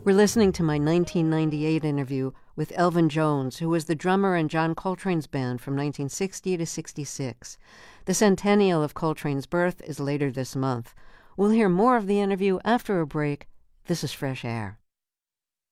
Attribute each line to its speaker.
Speaker 1: We're listening to my 1998 interview with Elvin Jones, who was the drummer in John Coltrane's band from 1960 to 66. The centennial of Coltrane's birth is later this month. We'll hear more of the interview after a break. This is Fresh Air.